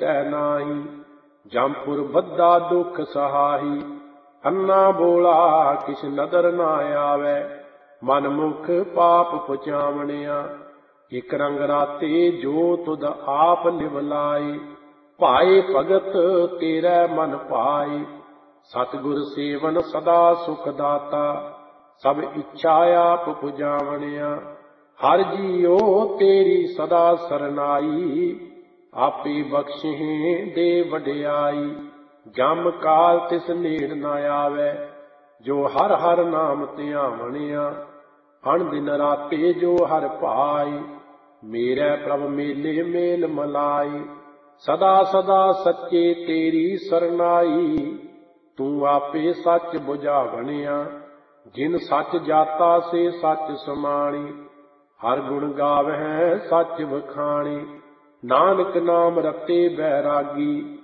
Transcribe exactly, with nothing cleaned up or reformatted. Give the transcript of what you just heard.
ਤੈ ਨਾਹੀ। ਜੰਪੁਰ ਬੱਧਾ ਦੁਖ ਸਹਾਈ, ਅੰਨਾ ਬੋਲਾ ਕਿਛ ਨਦਰ ਨਾ ਆਵੈ। ਮਨ ਮੁਖ ਪਾਪ ਪਚਾਵਣਿਆ, ਇਕ ਰੰਗ ਰਾਤੇ ਜੋ ਤੁਧ ਆਪ ਲਿਵ ਲਾਏ। ਭਾਏ ਭਗਤ ਤੇਰੇ ਮਨ ਭਾਏ, ਸਤਿਗੁਰ ਸੇਵਨ ਸਦਾ ਸੁਖ ਦਾਤਾ। ਸਭ ਇੱਛਾ ਆਪ ਪੁਜਾਵਣਿਆ, ਹਰ ਜੀਓ ਤੇਰੀ ਸਦਾ ਸਰਨਾਈ। ਆਪੇ ਬਖਸ਼ਿਹੇ ਦੇ ਵਡਿਆਈ, ਜਮ ਕਾਲ ਤਿਸ ਨੇੜ ਨਾ ਆਵੈ। ਜੋ ਹਰ ਹਰ ਨਾਮ ਧਿਆਵਣਿਆ, ਅਣ ਦਿਨ ਰਾਤੇ ਜੋ ਹਰ ਭਾਈ। ਮੇਰੇ ਪ੍ਰਭ ਮੇਲੇ ਮੇਲ ਮਲਾਈ, ਸਦਾ ਸਦਾ ਸੱਚੇ ਤੇਰੀ ਸਰਨਾਈ। ਤੂੰ ਆਪੇ ਸੱਚ ਬੁਝਾਵਣਿਆ, ਜਿਨ ਸੱਚ ਜਾਤਾ ਸੇ ਸੱਚ ਸਮਾਣੀ। ਹਰ ਗੁਣ ਗਾਵਹਿ ਸੱਚ ਵਖਾਣੀ, ਨਾਨਕ ਨਾਮ ਰਤੇ ਬੈਰਾਗੀ।